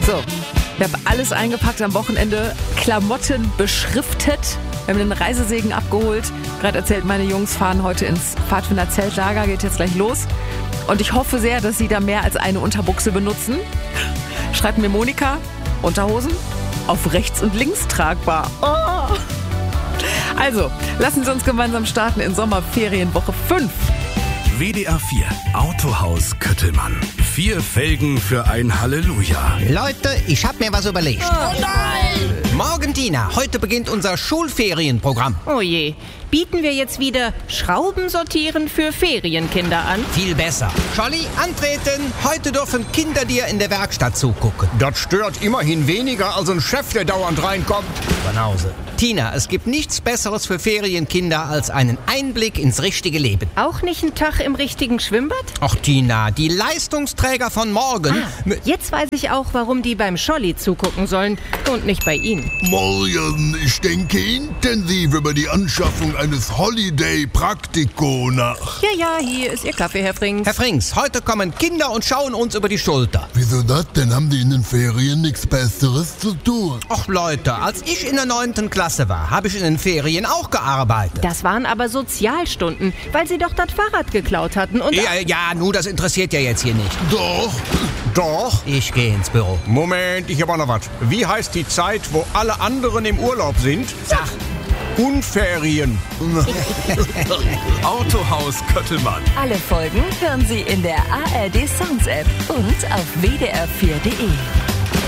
So, ich habe alles eingepackt am Wochenende, Klamotten beschriftet. Wir haben den Reisesegen abgeholt. Gerade erzählt, meine Jungs fahren heute ins Pfadfinder-Zeltlager, geht jetzt gleich los. Und ich hoffe sehr, dass sie da mehr als eine Unterbuchse benutzen. Schreibt mir Monika, Unterhosen auf rechts und links tragbar. Oh. Also, lassen Sie uns gemeinsam starten in Sommerferienwoche 5. WDR 4 Autohaus Köttelmann. 4 Felgen für ein Halleluja. Leute, ich hab mir was überlegt. Oh nein! Morgen, Tina, heute beginnt unser Schulferienprogramm. Oh je. Bieten wir jetzt wieder Schrauben sortieren für Ferienkinder an? Viel besser. Scholli, antreten. Heute dürfen Kinder dir in der Werkstatt zugucken. Das stört immerhin weniger als ein Chef, der dauernd reinkommt. Banause. Tina, es gibt nichts Besseres für Ferienkinder als einen Einblick ins richtige Leben. Auch nicht einen Tag im richtigen Schwimmbad? Ach, Tina, die Leistungsträger von morgen... Jetzt weiß ich auch, warum die beim Scholli zugucken sollen und nicht bei Ihnen. Morgen, ich denke intensiv über die Anschaffung eines Holiday-Praktico nach. Ja, hier ist Ihr Kaffee, Herr Frings. Herr Frings, heute kommen Kinder und schauen uns über die Schulter. Wieso das denn? Haben die in den Ferien nichts Besseres zu tun? Ach Leute, als ich in der 9. Klasse war, habe ich in den Ferien auch gearbeitet. Das waren aber Sozialstunden, weil Sie doch das Fahrrad geklaut hatten und... Ja, das interessiert ja jetzt hier nicht. Doch. Ich gehe ins Büro. Moment, ich habe auch noch was. Wie heißt die Zeit, wo alle anderen im Urlaub sind? Sag. Unferien. Autohaus Köttelmann. Alle Folgen hören Sie in der ARD Sounds App und auf wdr4.de.